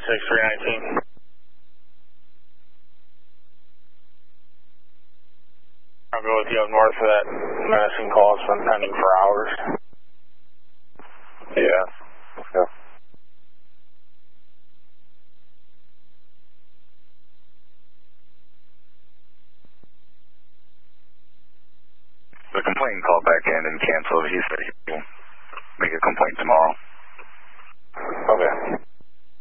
319. I'll go with you up north for that menacing call. It's been pending for hours. Yeah. Yeah. The complaint called back in and canceled. He said he'll make a complaint tomorrow. Okay.